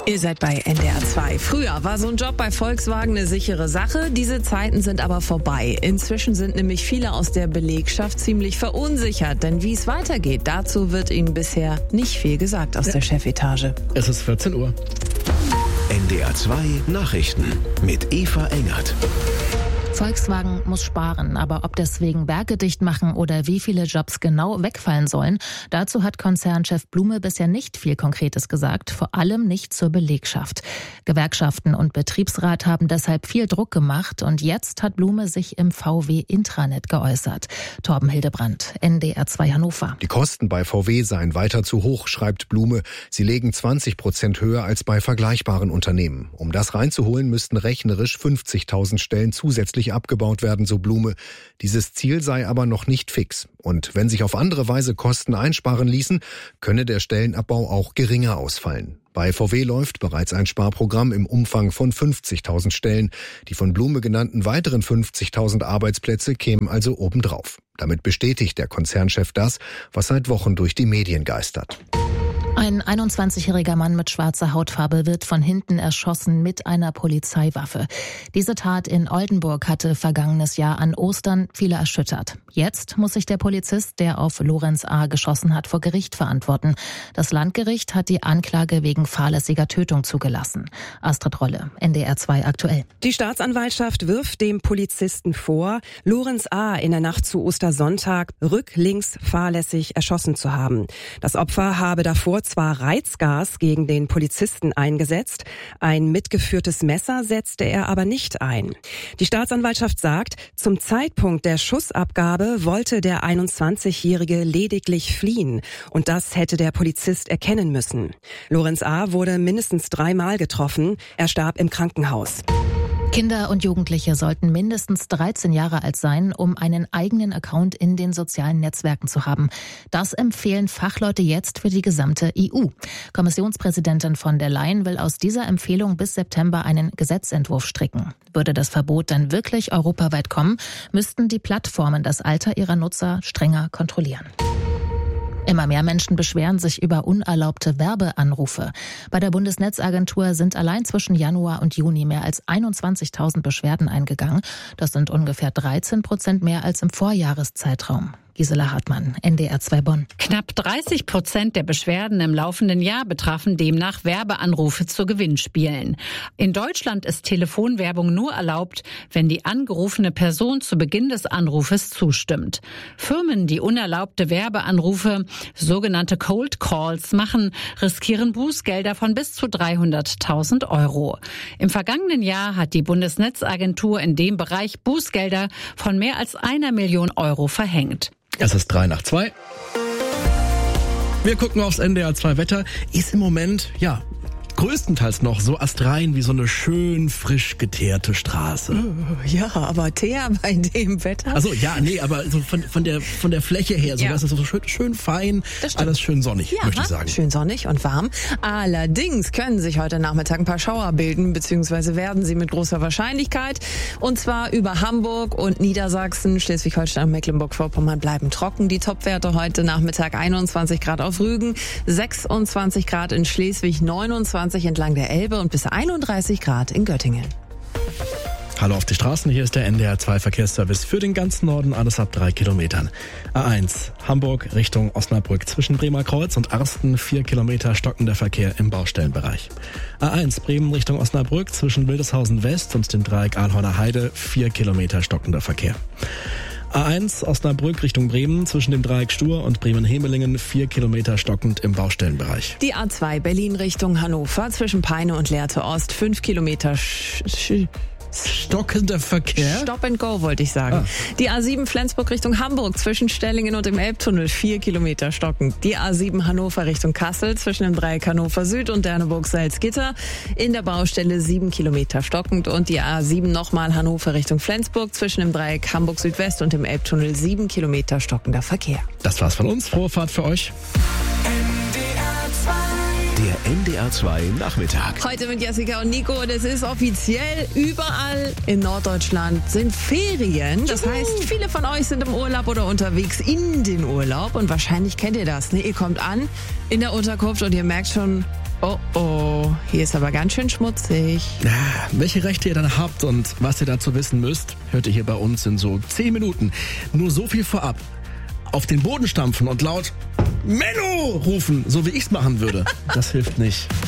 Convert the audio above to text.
Ihr seid bei NDR 2. Früher war so ein Job bei Volkswagen eine sichere Sache. Diese Zeiten sind aber vorbei. Inzwischen sind nämlich viele aus der Belegschaft ziemlich verunsichert. Denn wie es weitergeht, dazu wird ihnen bisher nicht viel gesagt aus der Chefetage. Es ist 14 Uhr. NDR 2 Nachrichten mit Eva Engert. Volkswagen muss sparen, aber ob deswegen Werke dicht machen oder wie viele Jobs genau wegfallen sollen, dazu hat Konzernchef Blume bisher nicht viel Konkretes gesagt, vor allem nicht zur Belegschaft. Gewerkschaften und Betriebsrat haben deshalb viel Druck gemacht und jetzt hat Blume sich im VW-Intranet geäußert. Torben Hildebrand, NDR 2 Hannover. Die Kosten bei VW seien weiter zu hoch, schreibt Blume. Sie legen 20% höher als bei vergleichbaren Unternehmen. Um das reinzuholen, müssten rechnerisch 50.000 Stellen zusätzlich abgebaut werden, so Blume. Dieses Ziel sei aber noch nicht fix. Und wenn sich auf andere Weise Kosten einsparen ließen, könne der Stellenabbau auch geringer ausfallen. Bei VW läuft bereits ein Sparprogramm im Umfang von 50.000 Stellen. Die von Blume genannten weiteren 50.000 Arbeitsplätze kämen also obendrauf. Damit bestätigt der Konzernchef das, was seit Wochen durch die Medien geistert. Ein 21-jähriger Mann mit schwarzer Hautfarbe wird von hinten erschossen mit einer Polizeiwaffe. Diese Tat in Oldenburg hatte vergangenes Jahr an Ostern viele erschüttert. Jetzt muss sich der Polizist, der auf Lorenz A. geschossen hat, vor Gericht verantworten. Das Landgericht hat die Anklage wegen fahrlässiger Tötung zugelassen. Astrid Rolle, NDR 2 aktuell. Die Staatsanwaltschaft wirft dem Polizisten vor, Lorenz A. in der Nacht zu Ostersonntag rücklings fahrlässig erschossen zu haben. Das Opfer habe davor zwar Reizgas gegen den Polizisten eingesetzt, ein mitgeführtes Messer setzte er aber nicht ein. Die Staatsanwaltschaft sagt, zum Zeitpunkt der Schussabgabe wollte der 21-Jährige lediglich fliehen und das hätte der Polizist erkennen müssen. Lorenz A. wurde mindestens 3-mal getroffen, er starb im Krankenhaus. Kinder und Jugendliche sollten mindestens 13 Jahre alt sein, um einen eigenen Account in den sozialen Netzwerken zu haben. Das empfehlen Fachleute jetzt für die gesamte EU. Kommissionspräsidentin von der Leyen will aus dieser Empfehlung bis September einen Gesetzentwurf stricken. Würde das Verbot dann wirklich europaweit kommen, müssten die Plattformen das Alter ihrer Nutzer strenger kontrollieren. Immer mehr Menschen beschweren sich über unerlaubte Werbeanrufe. Bei der Bundesnetzagentur sind allein zwischen Januar und Juni mehr als 21.000 Beschwerden eingegangen. Das sind ungefähr 13% mehr als im Vorjahreszeitraum. Gisela Hartmann, NDR 2 Bonn. Knapp 30% der Beschwerden im laufenden Jahr betrafen demnach Werbeanrufe zu Gewinnspielen. In Deutschland ist Telefonwerbung nur erlaubt, wenn die angerufene Person zu Beginn des Anrufes zustimmt. Firmen, die unerlaubte Werbeanrufe, sogenannte Cold Calls machen, riskieren Bußgelder von bis zu 300.000 €. Im vergangenen Jahr hat die Bundesnetzagentur in dem Bereich Bußgelder von mehr als 1 Million € verhängt. Es ist 3:03. Wir gucken aufs NDR 2 Wetter. Ist im Moment, größtenteils noch so astrein wie so eine schön frisch geteerte Straße. Ja, aber Teer bei dem Wetter? Also aber so von der Fläche her, so das ist so schön fein, alles schön sonnig, möchte ich sagen. Schön sonnig und warm. Allerdings können sich heute Nachmittag ein paar Schauer bilden, beziehungsweise werden sie mit großer Wahrscheinlichkeit. Und zwar über Hamburg und Niedersachsen, Schleswig-Holstein und Mecklenburg-Vorpommern bleiben trocken. Die Topwerte heute Nachmittag 21 Grad auf Rügen, 26 Grad in Schleswig, 29 entlang der Elbe und bis 31 Grad in Göttingen. Hallo auf die Straßen, hier ist der NDR 2 Verkehrsservice für den ganzen Norden, alles ab 3 Kilometern. A1 Hamburg Richtung Osnabrück zwischen Bremer Kreuz und Arsten 4 Kilometer stockender Verkehr im Baustellenbereich. A1 Bremen Richtung Osnabrück zwischen Wildeshausen West und dem Dreieck Ahlhorner Heide 4 Kilometer stockender Verkehr. A1 Osnabrück Richtung Bremen zwischen dem Dreieck Stur und Bremen-Hemelingen 4 Kilometer stockend im Baustellenbereich. Die A2 Berlin Richtung Hannover zwischen Peine und Lehrte Ost 5 Kilometer stockender Verkehr? Stop and go, wollte ich sagen. Die A7 Flensburg Richtung Hamburg zwischen Stellingen und dem Elbtunnel 4 Kilometer stockend. Die A7 Hannover Richtung Kassel zwischen dem Dreieck Hannover Süd und Derneburg-Salzgitter in der Baustelle 7 Kilometer stockend. Und die A7 nochmal Hannover Richtung Flensburg zwischen dem Dreieck Hamburg Südwest und dem Elbtunnel 7 Kilometer stockender Verkehr. Das war's von uns. Frohe Fahrt für euch. Der NDR 2 Nachmittag. Heute mit Jessica und Nico und es ist offiziell überall in Norddeutschland sind Ferien. Das heißt, viele von euch sind im Urlaub oder unterwegs in den Urlaub und wahrscheinlich kennt ihr das. Ne? Ihr kommt an in der Unterkunft und ihr merkt schon, Oh, hier ist aber ganz schön schmutzig. Welche Rechte ihr dann habt und was ihr dazu wissen müsst, hört ihr hier bei uns in so 10 Minuten. Nur so viel vorab. Auf den Boden stampfen und laut Menno rufen, so wie ich's machen würde. Das hilft nicht.